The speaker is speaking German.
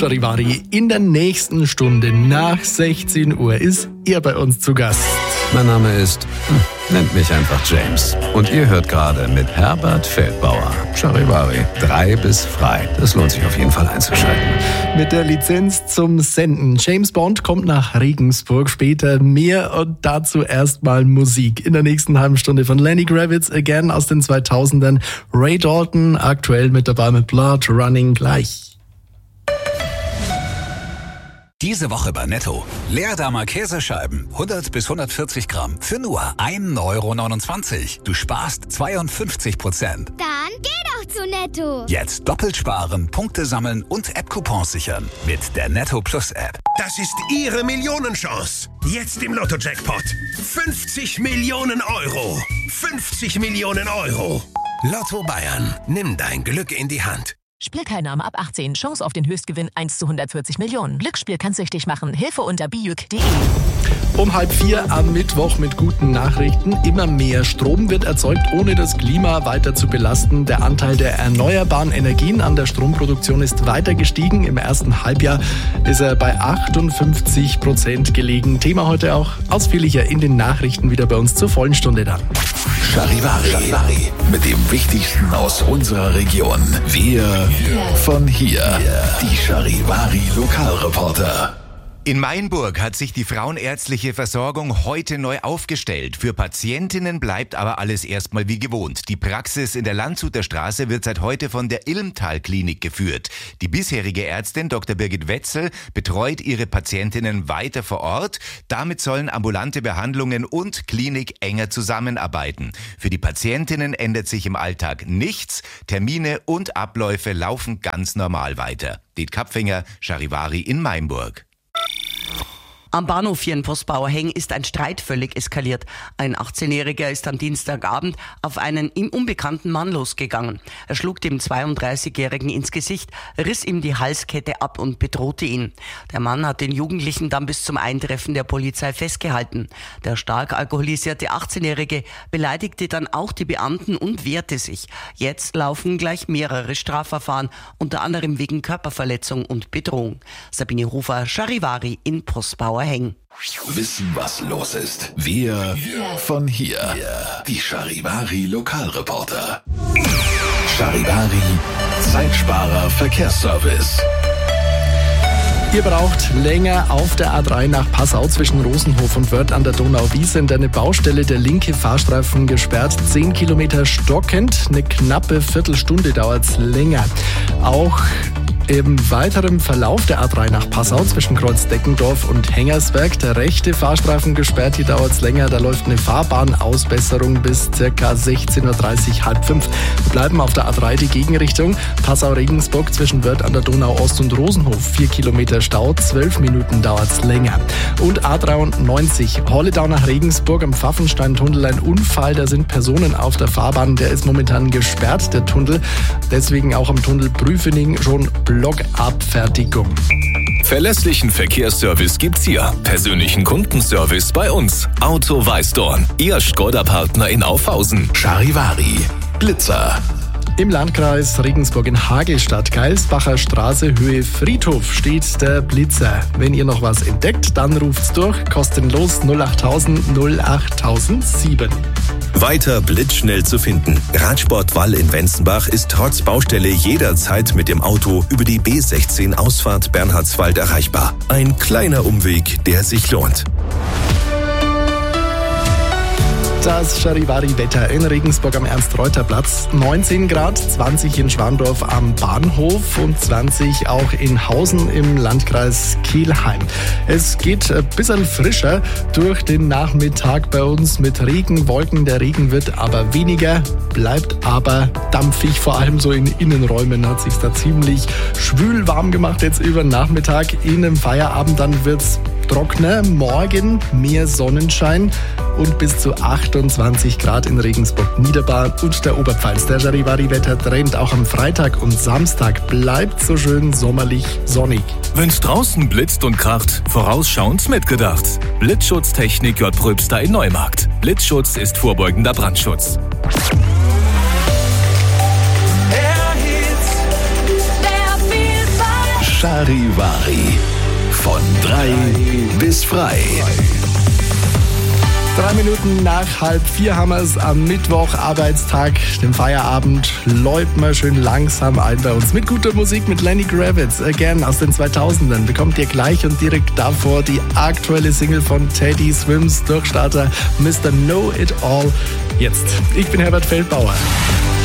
Charivari, in der nächsten Stunde nach 16 Uhr ist er bei uns zu Gast. Mein Name ist, nennt mich einfach James. Und ihr hört gerade mit Herbert Feldbauer Charivari. 3 bis frei. Das lohnt sich auf jeden Fall einzuschalten. Mit der Lizenz zum Senden. James Bond kommt nach Regensburg. Später mehr und dazu erstmal Musik. In der nächsten halben Stunde von Lenny Kravitz Again aus den 2000ern. Ray Dalton aktuell mit dabei mit Blood Running gleich. Diese Woche bei Netto. Leerdammer Käsescheiben, 100 bis 140 Gramm, für nur 1,29 Euro. Du sparst 52%. Dann geh doch zu Netto. Jetzt doppelt sparen, Punkte sammeln und App-Coupons sichern. Mit der Netto Plus App. Das ist Ihre Millionenchance. Jetzt im Lotto-Jackpot. 50 Millionen Euro. 50 Millionen Euro. Lotto Bayern. Nimm dein Glück in die Hand. Spielteilnahme ab 18. Chance auf den Höchstgewinn 1 zu 140 Millionen. Glücksspiel kann süchtig machen. Hilfe unter bijuk.de. Um 3:30 am Mittwoch mit guten Nachrichten. Immer mehr Strom wird erzeugt, ohne das Klima weiter zu belasten. Der Anteil der erneuerbaren Energien an der Stromproduktion ist weiter gestiegen. Im ersten Halbjahr ist er bei 58% gelegen. Thema heute auch ausführlicher in den Nachrichten wieder bei uns zur vollen Stunde dann. Charivari. Mit dem Wichtigsten aus unserer Region. Wir von hier. Die Charivari Lokalreporter. In Mainburg hat sich die frauenärztliche Versorgung heute neu aufgestellt. Für Patientinnen bleibt aber alles erstmal wie gewohnt. Die Praxis in der Landshuter Straße wird seit heute von der Ilmtal-Klinik geführt. Die bisherige Ärztin Dr. Birgit Wetzel betreut ihre Patientinnen weiter vor Ort. Damit sollen ambulante Behandlungen und Klinik enger zusammenarbeiten. Für die Patientinnen ändert sich im Alltag nichts. Termine und Abläufe laufen ganz normal weiter. Diet Kapfinger, Charivari in Mainburg. Am Bahnhof hier in Postbauer-Heng ist ein Streit völlig eskaliert. Ein 18-Jähriger ist am Dienstagabend auf einen ihm unbekannten Mann losgegangen. Er schlug dem 32-Jährigen ins Gesicht, riss ihm die Halskette ab und bedrohte ihn. Der Mann hat den Jugendlichen dann bis zum Eintreffen der Polizei festgehalten. Der stark alkoholisierte 18-Jährige beleidigte dann auch die Beamten und wehrte sich. Jetzt laufen gleich mehrere Strafverfahren, unter anderem wegen Körperverletzung und Bedrohung. Sabine Hofer, Charivari in Postbauer-Heng. Wissen, was los ist. Wir von hier. Die Charivari Lokalreporter. Charivari Zeitsparer Verkehrsservice. Ihr braucht länger auf der A3 nach Passau zwischen Rosenhof und Wörth an der Donau-Wiese. In eine Baustelle, der linke Fahrstreifen gesperrt. 10 Kilometer stockend. Eine knappe Viertelstunde dauert's länger. Auch im weiteren Verlauf der A3 nach Passau zwischen Kreuz-Deckendorf und Hengersberg der rechte Fahrstreifen gesperrt. Hier dauert es länger. Da läuft eine Fahrbahnausbesserung bis ca. 16.30 Uhr, halb 5. Wir bleiben auf der A3 die Gegenrichtung. Passau-Regensburg zwischen Wörth an der Donau-Ost und Rosenhof. 4 Kilometer Stau, 12 Minuten dauert es länger. Und A93 Holledau nach Regensburg am Pfaffenstein-Tunnel. Ein Unfall, da sind Personen auf der Fahrbahn. Der ist momentan gesperrt, der Tunnel. Deswegen auch am Tunnel Prüfening schon Blockabfertigung. Verlässlichen Verkehrsservice gibt's hier. Persönlichen Kundenservice bei uns. Auto Weißdorn. Ihr Skoda-Partner in Aufhausen. Charivari. Blitzer. Im Landkreis Regensburg in Hagelstadt, Geilsbacher Straße, Höhe Friedhof steht der Blitzer. Wenn ihr noch was entdeckt, dann ruft's durch. Kostenlos 08000 08007. Weiter blitzschnell zu finden. Radsport Wall in Wenzenbach ist trotz Baustelle jederzeit mit dem Auto über die B16 Ausfahrt Bernhardswald erreichbar. Ein kleiner Umweg, der sich lohnt. Das Charivari-Wetter in Regensburg am Ernst-Reuter-Platz. 19 Grad, 20 in Schwandorf am Bahnhof und 20 auch in Hausen im Landkreis Kelheim. Es geht ein bisschen frischer durch den Nachmittag bei uns mit Regenwolken. Der Regen wird aber weniger, bleibt aber dampfig. Vor allem so in Innenräumen hat sich da ziemlich schwül warm gemacht jetzt über den Nachmittag. In dem Feierabend dann wird's trockener. Morgen mehr Sonnenschein und bis zu 28 Grad in Regensburg, Niederbayern und der Oberpfalz. Der Charivari-Wetter-Trend auch am Freitag und Samstag bleibt so schön sommerlich sonnig. Wenn's draußen blitzt und kracht, vorausschauend mitgedacht. Blitzschutztechnik J. Pröbster in Neumarkt. Blitzschutz ist vorbeugender Brandschutz. Charivari. Von 3 bis frei. 3 Minuten nach 3:30 haben wir es am Mittwoch, Arbeitstag, dem Feierabend. Läuft mal schön langsam ein bei uns. Mit guter Musik, mit Lenny Kravitz, Again aus den 2000ern. Bekommt ihr gleich und direkt davor die aktuelle Single von Teddy Swims, Durchstarter Mr. Know It All. Jetzt, ich bin Herbert Feldbauer.